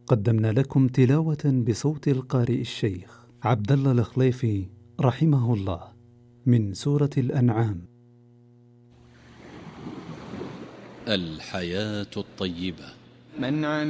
قدمنا لكم تلاوة بصوت القارئ الشيخ عبد الله الخليفي رحمه الله من سورة الأنعام. الحياة الطيبة.